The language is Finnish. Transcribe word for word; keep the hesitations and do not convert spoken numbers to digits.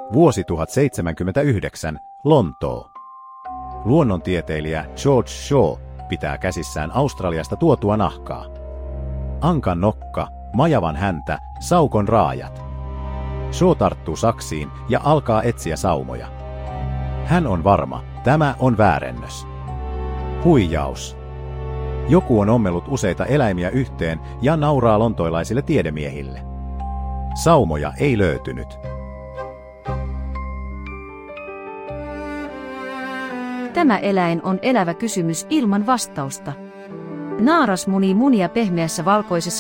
Vuosi tuhatseitsemänkymmentäyhdeksän, Lontoo. Luonnontieteilijä George Shaw pitää käsissään Australiasta tuotua nahkaa. Ankan nokka, majavan häntä, saukon raajat. Shaw tarttuu saksiin ja alkaa etsiä saumoja. Hän on varma, tämä on väärennös. Huijaus. Joku on ommellut useita eläimiä yhteen ja nauraa lontoilaisille tiedemiehille. Saumoja ei löytynyt. Tämä eläin on elävä kysymys ilman vastausta. Naaras munii munia pehmeässä valkoisessa